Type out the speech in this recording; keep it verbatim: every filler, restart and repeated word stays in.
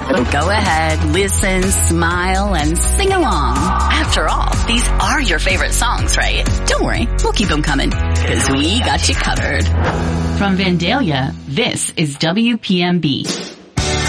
Go ahead, listen, smile, and sing along. After all, these are your favorite songs, right? Don't worry, we'll keep them coming, because we got you covered. From Vandalia, this is W P M B.